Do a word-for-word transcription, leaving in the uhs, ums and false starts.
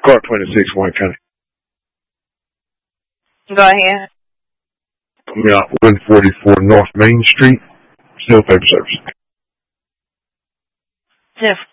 Car twenty-six, Wayne County. Go ahead. I'm out one forty-four North Main Street. Still paper service. Just